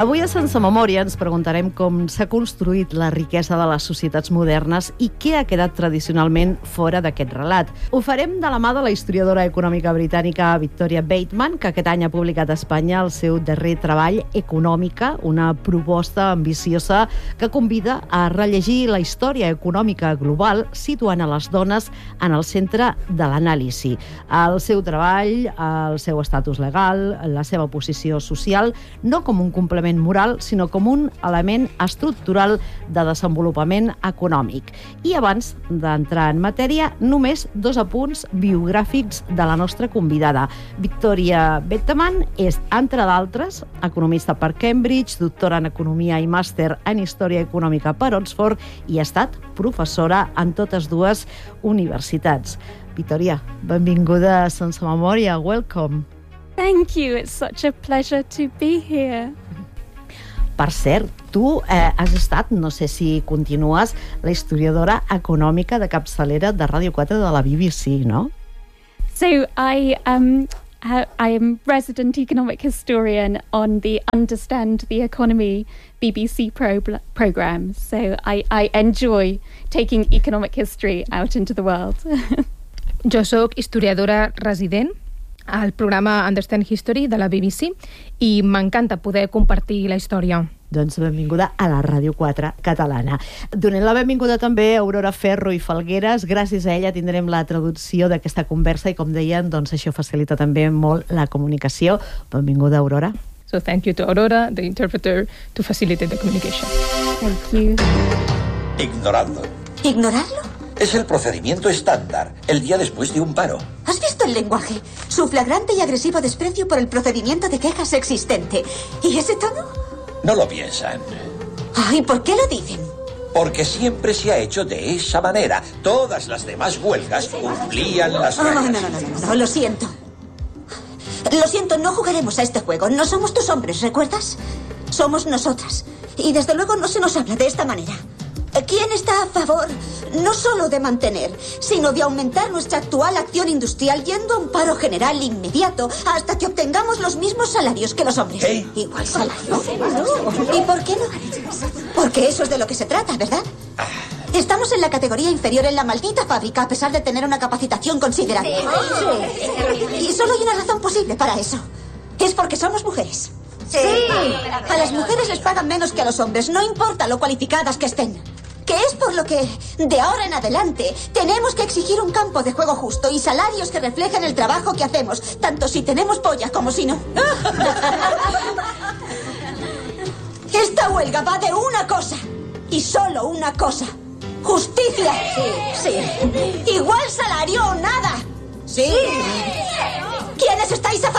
Avui a Sense Memòria ens preguntarem com s'ha construït la riquesa de les societats modernes i què ha quedat tradicionalment fora d'aquest relat. Ho farem de la mà de la historiadora econòmica britànica Victoria Bateman, que aquest any ha publicat a Espanya el seu darrer treball, Econòmica, una proposta ambiciosa que convida a rellegir la història econòmica global situant a les dones en el centre de l'anàlisi. El seu treball, el seu estatus legal, la seva posició social, no com un complement moral, sinó com un element estructural de desenvolupament econòmic. I abans d'entrar en matèria, només 2 apunts biogràfics de la nostra convidada. Victoria Bateman és, entre d'altres, economista per Cambridge, doctora en Economia i màster en Història Econòmica per Oxford i ha estat professora en totes dues universitats. Victoria, benvinguda a Sense Memòria. Welcome. Thank you. It's such a pleasure to be here. Per cert, tu has estat, no sé si continues, la historiadora econòmica de capçalera de Ràdio 4 de la BBC, no? So I am resident economic historian on the Understand the Economy BBC program. So I enjoy taking economic history out into the world. Jo sóc historiadora resident al programa Understand History de la BBC i m'encanta poder compartir la història. Doncs benvinguda a la Ràdio 4 catalana. Donem la benvinguda també a Aurora Ferro i Falgueres. Gràcies a ella tindrem la traducció d'aquesta conversa i, com deien, doncs això facilita també molt la comunicació. Benvinguda, Aurora. So thank you to Aurora, the interpreter, to facilitate the communication. Thank you. Ignorarlo. ¿Ignorarlo? Es el procedimiento estándar, el día después de un paro. ¿Has visto el lenguaje? Su flagrante y agresivo desprecio por el procedimiento de quejas existente. ¿Y ese tono? No lo piensan. Ay, ¿por qué lo dicen? Porque siempre se ha hecho de esa manera. Todas las demás huelgas cumplían las reglas. No, lo siento. Lo siento, no jugaremos a este juego. No somos tus hombres, ¿recuerdas? Somos nosotras. Y desde luego no se nos habla de esta manera. ¿Quién está a favor no solo de mantener, sino de aumentar nuestra actual acción industrial yendo a un paro general inmediato hasta que obtengamos los mismos salarios que los hombres? ¿Qué? ¿Igual salario? ¿Y por qué no? Porque eso es de lo que se trata, ¿verdad? Estamos en la categoría inferior en la maldita fábrica a pesar de tener una capacitación considerable. Sí. Y solo hay una razón posible para eso. Es porque somos mujeres. Sí. A las mujeres les pagan menos que a los hombres, no importa lo cualificadas que estén. Que es por lo que, de ahora en adelante, tenemos que exigir un campo de juego justo y salarios que reflejen el trabajo que hacemos, tanto si tenemos polla como si no. Esta huelga va de una cosa, y solo una cosa. Justicia. Sí. Igual salario o nada. Sí. ¿Quiénes estáis a